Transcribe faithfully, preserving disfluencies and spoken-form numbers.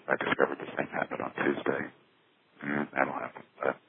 I discovered the same habit on Tuesday. Mm, that'll happen. But